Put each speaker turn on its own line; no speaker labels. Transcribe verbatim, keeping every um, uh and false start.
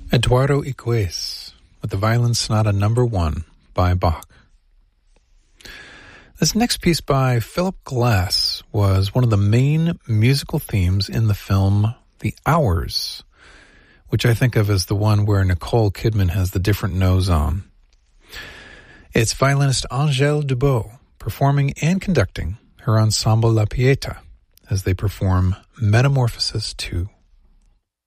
Eduardo Iquez with the Violin Sonata Number One by Bach. This next piece by Philip Glass was one of the main musical themes in the film The Hours, which I think of as the one where Nicole Kidman has the different nose on. It's violinist Angèle Dubot performing and conducting her ensemble La Pieta as they perform Metamorphosis two.